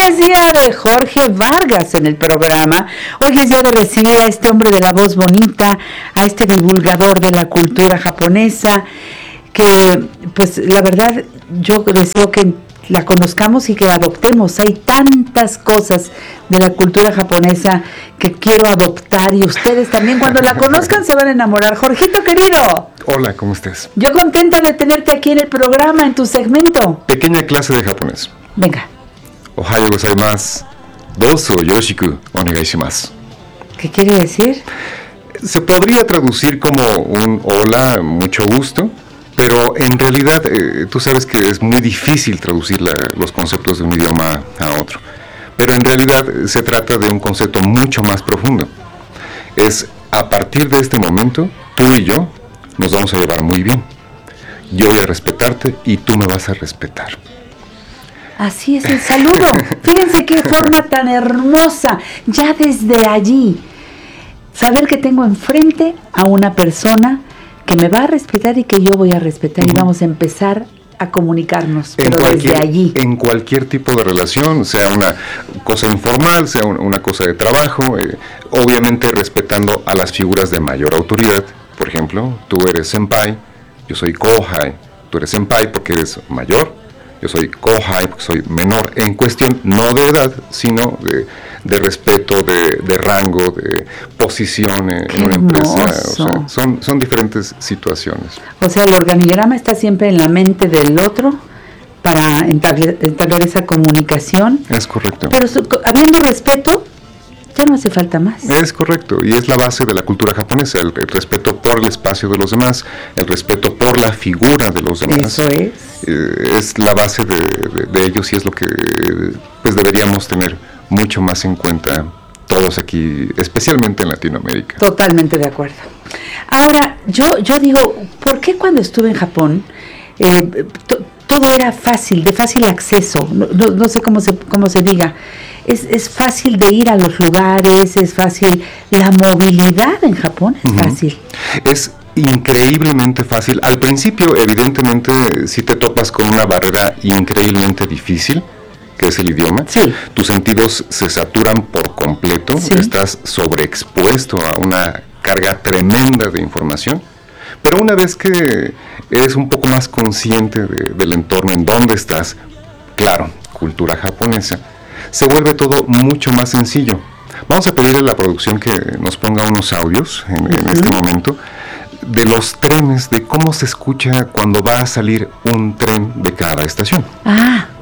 es día de Jorge Vargas en el programa. Hoy es día de recibir a este hombre de la voz bonita, a este divulgador de la cultura japonesa, que pues la verdad yo deseo que la conozcamos y que la adoptemos. Hay tantas cosas de la cultura japonesa que quiero adoptar y ustedes también cuando la conozcan se van a enamorar. Jorgito querido. Hola, ¿cómo estás? Yo contenta de tenerte aquí en el programa, en tu segmento. Pequeña clase de japonés. Venga. Ohayou gozaimasu. Dozo yoroshiku onegai shimasu. ¿Qué quiere decir? Se podría traducir como un hola, mucho gusto, pero en realidad tú sabes que es muy difícil traducir los conceptos de un idioma a otro. Pero en realidad se trata de un concepto mucho más profundo. Es a partir de este momento, tú y yo nos vamos a llevar muy bien. Yo voy a respetarte y tú me vas a respetar. Así es el saludo. Fíjense qué forma tan hermosa. Ya desde allí, saber que tengo enfrente a una persona que me va a respetar y que yo voy a respetar, y vamos a empezar a comunicarnos, pero desde allí. En cualquier tipo de relación, sea una cosa informal, sea una cosa de trabajo, obviamente respetando a las figuras de mayor autoridad. Por ejemplo, tú eres senpai, yo soy kohai. Tú eres senpai porque eres mayor, yo soy kohai porque soy menor, en cuestión no de edad, sino de respeto, de rango, de posición en una empresa. O sea, son diferentes situaciones. O sea, el organigrama está siempre en la mente del otro para entablar esa comunicación. Es correcto. Pero habiendo respeto, ya no hace falta más. Es correcto, y es la base de la cultura japonesa, el respeto por el espacio de los demás, el respeto por la figura de los demás. Eso es. Es la base de ellos y es lo que pues deberíamos tener mucho más en cuenta todos aquí, especialmente en Latinoamérica. Totalmente de acuerdo. Ahora, yo digo, ¿por qué cuando estuve en Japón todo era fácil, de fácil acceso? No sé cómo se diga. Es fácil de ir a los lugares, es fácil. La movilidad en Japón es fácil. Es increíblemente fácil. Al principio, evidentemente, si te topas con una barrera increíblemente difícil, que es el idioma. Sí. Tus sentidos se saturan por completo, sí. Estás sobreexpuesto a una carga tremenda de información, pero una vez que eres un poco más consciente del entorno en donde estás, claro, cultura japonesa, se vuelve todo mucho más sencillo. Vamos a pedirle a la producción que nos ponga unos audios en este momento de los trenes, de cómo se escucha cuando va a salir un tren de cada estación. Ah.